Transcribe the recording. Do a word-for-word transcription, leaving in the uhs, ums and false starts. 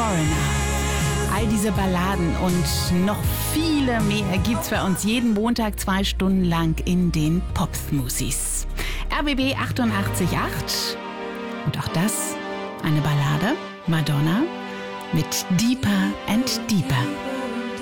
Foreigner. All diese Balladen und noch viele mehr gibt's bei uns jeden Montag zwei Stunden lang in den Pop-Smoothies. R B B achtundachtzig Komma acht und auch das eine Ballade, Madonna mit Deeper and Deeper.